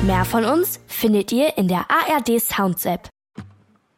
Mehr von uns findet ihr in der ARD Sounds App.